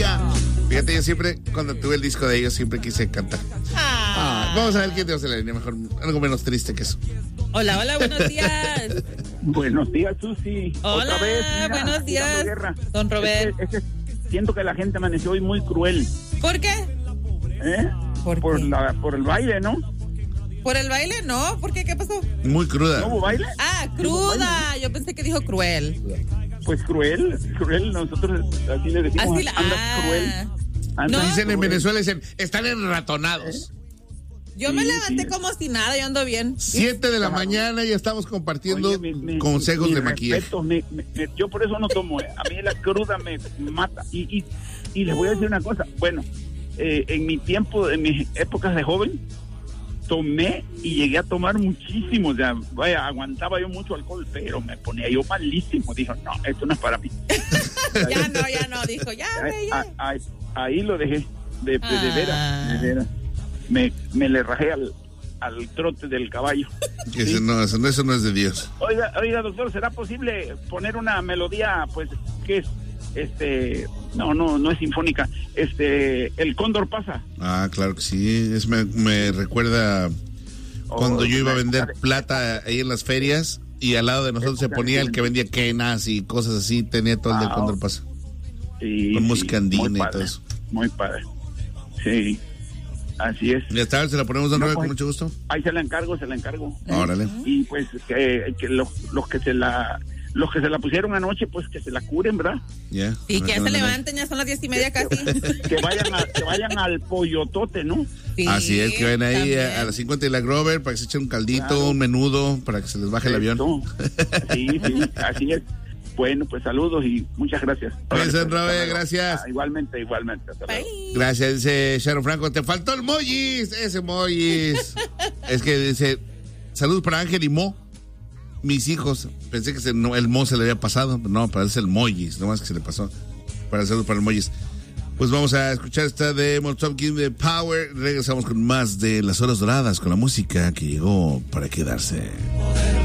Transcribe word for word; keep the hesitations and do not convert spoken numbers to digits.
Magia. Fíjate, yo siempre, cuando tuve el disco de ellos, siempre quise cantar. Ah, vamos a ver quién tenemos en la línea, mejor, algo menos triste que eso. Hola, hola, buenos días. Buenos días, Susi. Hola, Otra vez, mira, buenos días, don Robert. Es que, es que siento que la gente amaneció hoy muy cruel. ¿Por qué? ¿Eh? ¿Por, por, qué? La, por el baile, ¿no? ¿Por el baile? No, ¿por qué? ¿Qué pasó? Muy cruda. ¿No hubo baile? Ah, cruda. Yo pensé que dijo cruel. Pues cruel, cruel. Nosotros así le decimos. Así la, anda ah. cruel. Anda No. Dicen en cruel. Venezuela, dicen, están enratonados. ¿Eh? Yo me Sí, levanté sí. como si nada, yo ando bien. Siete de la Claro. mañana y estamos compartiendo Oye, mi- mi- consejos mis de maquillaje. respetos, me- me- me- yo por eso no tomo. eh. A mí la cruda me mata. Y, y, y les voy a decir una cosa. Bueno, eh, en mi tiempo, en mis épocas de joven, tomé y llegué a tomar muchísimo. O sea, vaya, aguantaba yo mucho alcohol, pero me ponía yo malísimo. Dijo, no, esto no es para mí. Ya no, ya no, dijo, ya, Ahí, güey, ya. ahí- ahí lo dejé. De, de, de Ah. veras, de veras. Me, me le rajé al, al trote del caballo. Que eso, no, eso, no, eso no es de Dios. Oiga, oiga, doctor, ¿será posible poner una melodía, pues, que es, este, no, no, no es sinfónica, este, El Cóndor pasa? Ah, claro que sí. Es, me, me recuerda cuando Oh, yo iba a una vender época de- plata ahí en las ferias y al lado de nosotros se época ponía de- el que vendía quenas y cosas así. Tenía todo el del Ah, Cóndor Pasa. Sí, Con sí, música andina muy y padre, todo eso. Muy padre. Sí, así es. Ya está, se la ponemos de No, nuevo con pues, mucho gusto. Ahí se la encargo, se la encargo. Órale. Y pues que, que los, los que se la los que se la pusieron anoche, pues que se la curen, ¿verdad? Ya. Sí, que ya se Bueno, levanten, ya son las diez y media casi. Que vayan a, que vayan al pollotote, ¿no? Sí, Así es, que ven ahí también. a, a las cincuenta de la Grover para que se echen un caldito, Claro. un menudo, para que se les baje el avión. Eso. Sí, sí, así es. Bueno, pues saludos y muchas gracias. Gracias, Hasta Robert, luego. gracias. Ah, igualmente, igualmente. Hasta luego. Bye. Gracias, dice Sharon Franco. Te faltó el Mollis, ese Mollis. Es que dice, saludos para Ángel y Mo, mis hijos. Pensé que se- no, el Mo se le había pasado, pero no, parece el Mollis, nomás que se le pasó. Para saludos para el Mollis. Pues vamos a escuchar esta de Molotov King de Power. Regresamos con más de Las Horas Doradas, con la música que llegó para quedarse.